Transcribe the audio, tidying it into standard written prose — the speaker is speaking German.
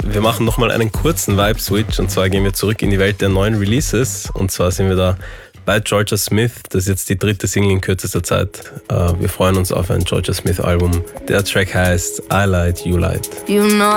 wir machen nochmal einen kurzen Vibe-Switch und zwar gehen wir zurück in die Welt der neuen Releases und zwar sind wir da bei Jorja Smith. Das ist jetzt die 3. Single in kürzester Zeit. Wir freuen uns auf ein Jorja Smith Album. Der Track heißt I Lied, You Lied. You know